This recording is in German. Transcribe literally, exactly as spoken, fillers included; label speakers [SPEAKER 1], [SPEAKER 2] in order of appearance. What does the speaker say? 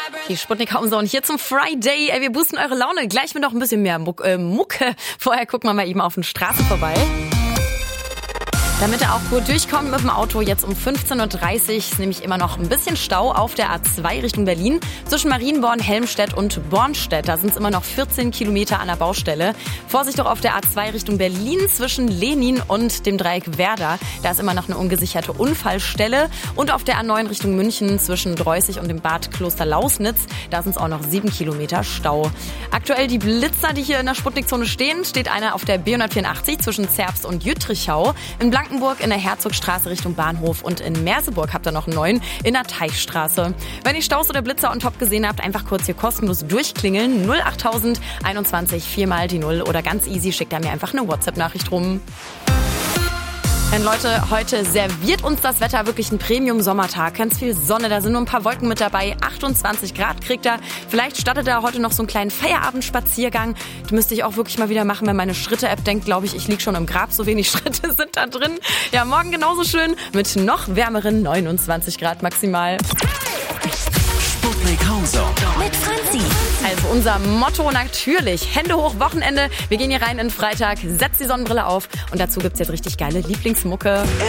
[SPEAKER 1] Die Sputnik Homezone hier zum Friday. Ey, wir boosten eure Laune. Gleich mit noch ein bisschen mehr Muck, äh, Mucke. Vorher gucken wir mal eben auf den Straße vorbei. Damit ihr auch gut durchkommt mit dem Auto, jetzt um fünfzehn Uhr dreißig ist nämlich immer noch ein bisschen Stau auf der A zwei Richtung Berlin. Zwischen Marienborn, Helmstedt und Bornstedt. Da sind es immer noch vierzehn Kilometer an der Baustelle. Vorsicht doch auf der A zwei Richtung Berlin zwischen Lenin und dem Dreieck Werder. Da ist immer noch eine ungesicherte Unfallstelle. Und auf der A neun Richtung München zwischen Dreußig und dem Bad Kloster-Lausnitz. Da sind es auch noch sieben Kilometer Stau. Aktuell die Blitzer, die hier in der Sputnik-Zone stehen, steht einer auf der B hundertvierundachtzig zwischen Zerbst und Jütrichau. In Blankenburg in der Herzogstraße Richtung Bahnhof und in Merseburg habt ihr noch einen neuen in der Teichstraße. Wenn ihr Staus oder Blitzer on top gesehen habt, einfach kurz hier kostenlos durchklingeln. null achttausend einundzwanzig, viermal die Null oder ganz easy, schickt er mir einfach eine WhatsApp-Nachricht rum. Denn Leute, heute serviert uns das Wetter wirklich einen Premium-Sommertag. Ganz viel Sonne, da sind nur ein paar Wolken mit dabei. achtundzwanzig Grad kriegt er. Vielleicht startet er heute noch so einen kleinen Feierabendspaziergang. Das müsste ich auch wirklich mal wieder machen, wenn meine Schritte-App denkt, glaube ich, ich liege schon im Grab. So wenig Schritte sind da drin. Ja, morgen genauso schön mit noch wärmeren neunundzwanzig Grad maximal.
[SPEAKER 2] Sputnik Homezone
[SPEAKER 3] mit Franzi.
[SPEAKER 1] Also unser Motto natürlich, Hände hoch, Wochenende. Wir gehen hier rein in Freitag, setzt die Sonnenbrille auf und dazu gibt's jetzt richtig geile Lieblingsmucke.